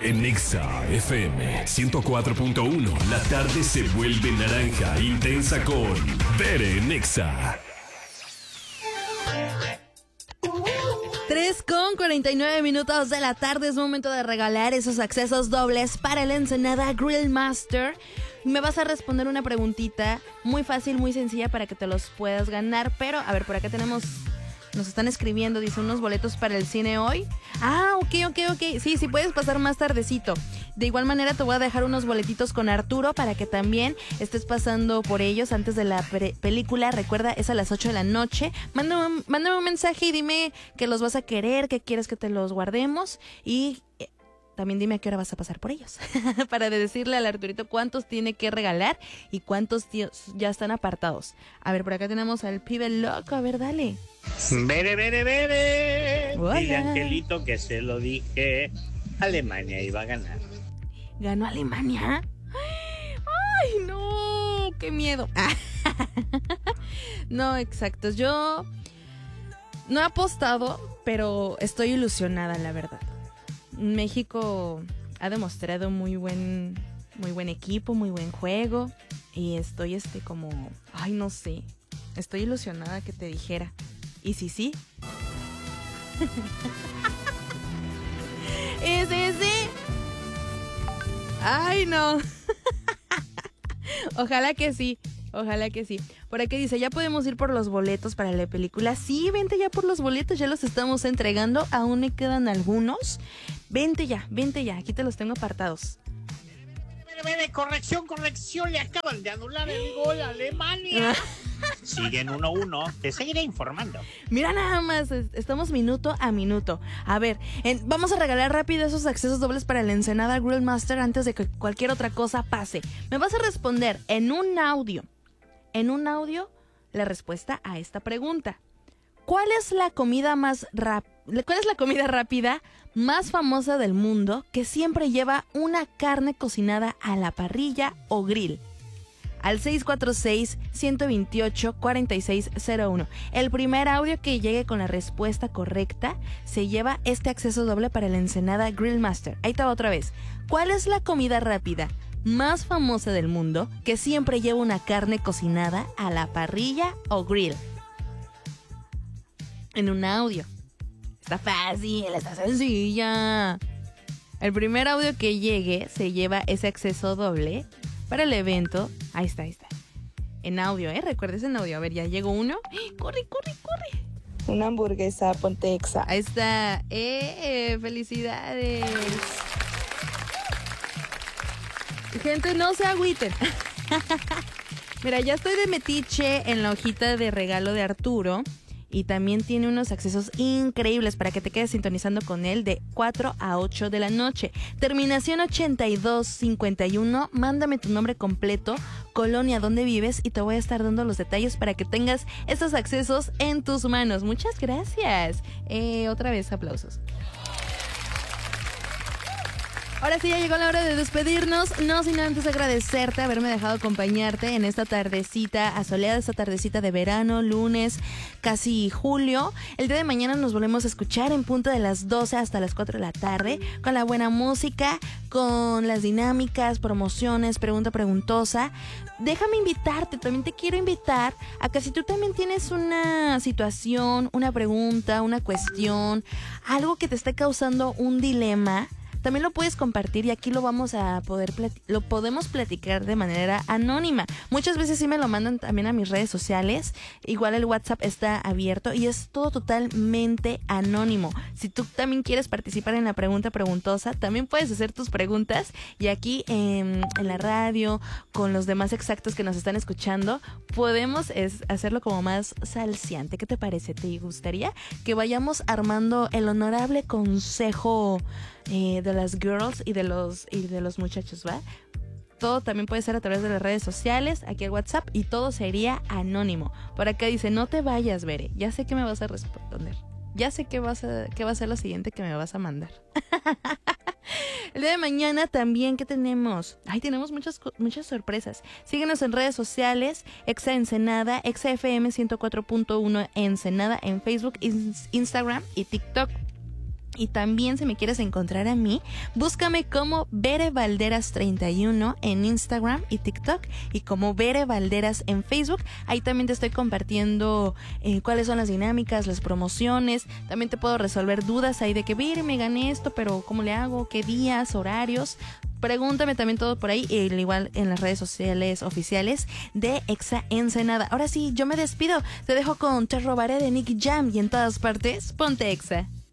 En Nexa FM 104.1, la tarde se vuelve naranja intensa con Bere Nexa. 3:49 de la tarde, es momento de regalar esos accesos dobles para el Ensenada Grill Master. Me vas a responder una preguntita muy fácil, muy sencilla para que te los puedas ganar. Pero, a ver, por acá nos están escribiendo, dice, unos boletos para el cine hoy. Ok. Sí, puedes pasar más tardecito. De igual manera te voy a dejar unos boletitos con Arturo para que también estés pasando por ellos antes de la película. Recuerda, es a las 8 de la noche. Mándame un mensaje y dime que los vas a querer, que quieres que te los guardemos. Y también dime a qué hora vas a pasar por ellos. Para decirle al Arturito cuántos tiene que regalar y cuántos ya están apartados. A ver, por acá tenemos al pibe loco. A ver, dale. Bere. Hola. Dile a Angelito que se lo dije. Alemania iba a ganar. ¿Ganó Alemania? ¡Ay, no! ¡Qué miedo! No, exacto. Yo no he apostado, pero estoy ilusionada, la verdad. México ha demostrado muy buen equipo, muy buen juego. Y estoy como... Ay, no sé. Estoy ilusionada que te dijera. ¿Y sí? Sí. Ay, no. Ojalá que sí. Por aquí dice, ¿ya podemos ir por los boletos para la película? Sí, vente ya por los boletos, ya los estamos entregando. Aún me quedan algunos. Vente ya. Aquí te los tengo apartados. Corrección, le acaban de anular el gol a Alemania. Siguen 1-1, te seguiré informando. Mira nada más, estamos minuto a minuto. A ver, vamos a regalar rápido esos accesos dobles para el Ensenada Grill Master antes de que cualquier otra cosa pase. Me vas a responder en un audio la respuesta a esta pregunta. ¿Cuál es la comida rápida más famosa del mundo que siempre lleva una carne cocinada a la parrilla o grill? Al 646-128-4601. El primer audio que llegue con la respuesta correcta se lleva este acceso doble para el Ensenada Grill Master. Ahí está otra vez. ¿Cuál es la comida rápida más famosa del mundo que siempre lleva una carne cocinada a la parrilla o grill? En un audio. Está fácil, está sencilla. El primer audio que llegue se lleva ese acceso doble para el evento. Ahí está. En audio, recuerdes en audio. A ver, ya llegó uno. ¡Corre! Una hamburguesa Pontexa. Ahí está. ¡Felicidades! Gente, no se agüiten. Mira, ya estoy de metiche en la hojita de regalo de Arturo. Y también tiene unos accesos increíbles para que te quedes sintonizando con él de 4 a 8 de la noche. Terminación 8251. Mándame tu nombre completo, colonia donde vives y te voy a estar dando los detalles para que tengas estos accesos en tus manos. Muchas gracias. Otra vez aplausos. Ahora sí, ya llegó la hora de despedirnos, no sin antes agradecerte haberme dejado acompañarte en esta tardecita asoleada, esta tardecita de verano, lunes, casi julio. El día de mañana nos volvemos a escuchar en punto de las 12 hasta las 4 de la tarde, con la buena música, con las dinámicas, promociones, preguntosa. Déjame invitarte, también te quiero invitar a que si tú también tienes una situación, una pregunta, una cuestión, algo que te esté causando un dilema, también lo puedes compartir y aquí lo podemos platicar de manera anónima. Muchas veces sí me lo mandan también a mis redes sociales. Igual el WhatsApp está abierto y es todo totalmente anónimo. Si tú también quieres participar en la pregunta preguntosa, también puedes hacer tus preguntas y aquí en la radio, con los demás exactos que nos están escuchando, podemos hacerlo como más salseante. ¿Qué te parece? ¿Te gustaría que vayamos armando el honorable consejo de las girls y de los muchachos, va? Todo también puede ser a través de las redes sociales, aquí el WhatsApp, y todo sería anónimo. Por acá dice, no te vayas, Bere, ya sé que me vas a responder. Ya sé qué va a ser lo siguiente que me vas a mandar. El día de mañana también, ¿qué tenemos? Ay, tenemos muchas sorpresas. Síguenos en redes sociales, Exa Ensenada, Exa FM 104.1 Ensenada, en Facebook, Instagram y TikTok. Y también si me quieres encontrar a mí, búscame como Bere Valderas 31 en Instagram y TikTok y como Bere Valderas en Facebook. Ahí también te estoy compartiendo cuáles son las dinámicas, las promociones. También te puedo resolver dudas ahí de que, Bere, me gané esto, pero ¿cómo le hago? ¿Qué días? ¿Horarios? Pregúntame también todo por ahí, igual en las redes sociales oficiales de Exa Ensenada. Ahora sí, yo me despido. Te dejo con Te Robaré de Nicky Jam y en todas partes, ponte Exa.